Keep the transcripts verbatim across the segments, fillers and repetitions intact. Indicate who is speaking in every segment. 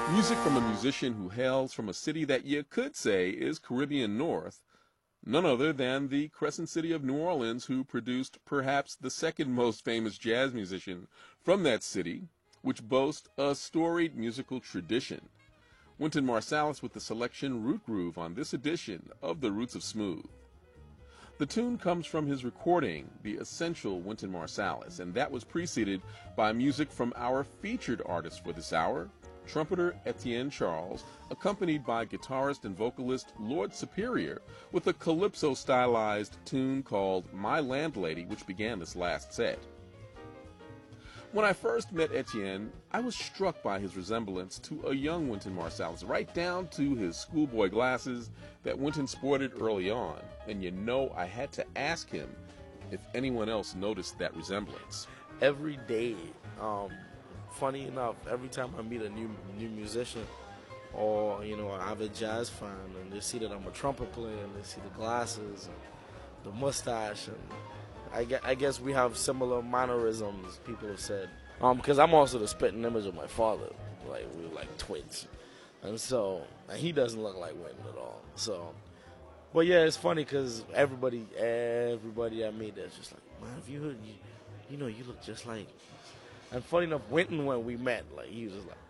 Speaker 1: Music from a musician who hails from a city that you could say is Caribbean North, none other than the Crescent City of New Orleans, who produced perhaps the second most famous jazz musician from that city, which boasts a storied musical tradition. Wynton Marsalis with the selection Root Groove on this edition of The Roots of Smooth. The tune comes from his recording, The Essential Wynton Marsalis, and that was preceded by music from our featured artist for this hour, trumpeter Etienne Charles, accompanied by guitarist and vocalist Lord Superior with a calypso-stylized tune called My Landlady, which began this last set. When I first met Etienne, I was struck by his resemblance to a young Wynton Marsalis, right down to his schoolboy glasses that Wynton sported early on, and you know I had to ask him if anyone else noticed that resemblance.
Speaker 2: Every day, um, funny enough, every time I meet a new new musician, or you know, I have a jazz fan, and they see that I'm a trumpet player, and they see the glasses, and the mustache, and I guess, I guess we have similar mannerisms. People have said, um, because I'm also the spitting image of my father, like we're like twins, and so and he doesn't look like Wynton at all. So, but yeah, it's funny because everybody, everybody I meet, that's just like, man, if you heard, you, you know, you look just like. And funny enough, Wynton, when we met, like he was just like,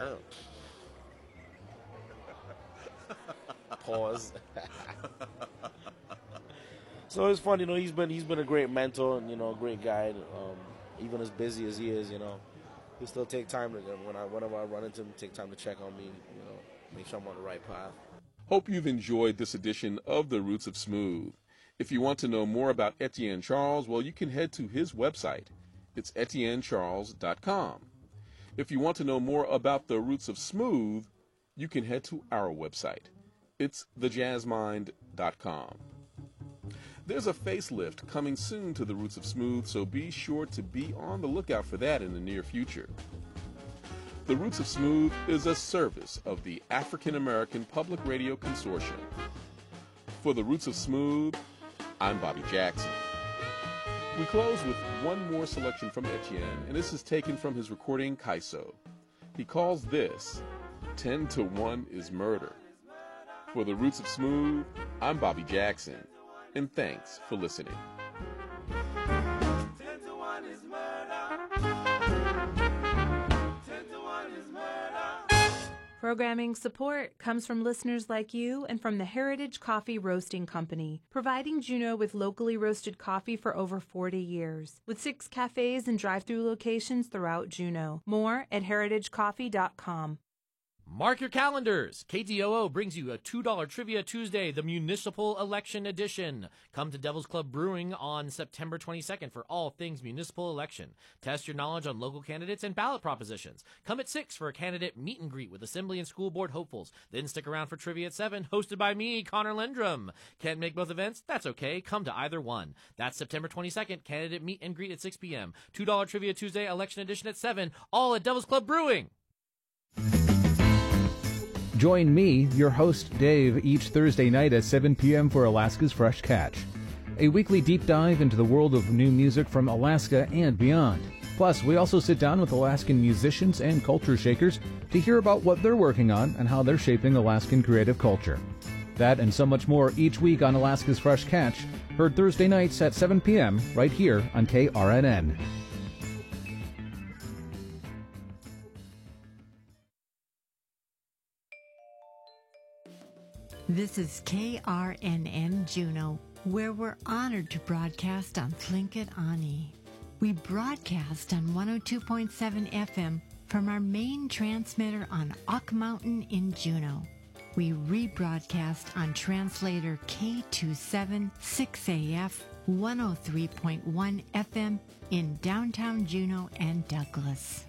Speaker 2: damn. Pause. So it's funny, you know. He's been he's been a great mentor and you know, a great guide. Um, even as busy as he is, you know, he still take time to when I whenever I run into him, take time to check on me, you know, make sure I'm on the right path.
Speaker 1: Hope you've enjoyed this edition of The Roots of Smooth. If you want to know more about Etienne Charles, well, you can head to his website. It's etienne charles dot com. If you want to know more about The Roots of Smooth, you can head to our website. It's the jazz mind dot com. There's a facelift coming soon to The Roots of Smooth, so be sure to be on the lookout for that in the near future. The Roots of Smooth is a service of the African American Public Radio Consortium. For The Roots of Smooth, I'm Bobby Jackson. We close with one more selection from Etienne, and this is taken from his recording Kaiso. He calls this ten to one is Murder. For The Roots of Smooth, I'm Bobby Jackson, and thanks for listening. ten to one is murder.
Speaker 3: ten to one is murder. Programming support comes from listeners like you and from the Heritage Coffee Roasting Company, providing Juneau with locally roasted coffee for over forty years, with six cafes and drive-through locations throughout Juneau. More at heritage coffee dot com.
Speaker 4: Mark your calendars. K T O O brings you a two dollar Trivia Tuesday, the Municipal Election Edition. Come to Devil's Club Brewing on September twenty-second for all things municipal election. Test your knowledge on local candidates and ballot propositions. Come at six for a candidate meet and greet with Assembly and School Board hopefuls. Then stick around for Trivia at seven, hosted by me, Connor Lindrum. Can't make both events? That's okay. Come to either one. That's September twenty-second, candidate meet and greet at six p.m. two dollar Trivia Tuesday, Election Edition at seven, all at Devil's Club Brewing.
Speaker 5: Join me, your host Dave, each Thursday night at seven p.m. for Alaska's Fresh Catch, a weekly deep dive into the world of new music from Alaska and beyond. Plus, we also sit down with Alaskan musicians and culture shakers to hear about what they're working on and how they're shaping Alaskan creative culture. That and so much more each week on Alaska's Fresh Catch, heard Thursday nights at seven p.m. right here on K R N N.
Speaker 6: This is K R N N Juneau, where we're honored to broadcast on Tlingit Ani. We broadcast on one oh two point seven F M from our main transmitter on Ock Mountain in Juneau. We rebroadcast on translator K two seven six A F one oh three point one F M in downtown Juneau and Douglas.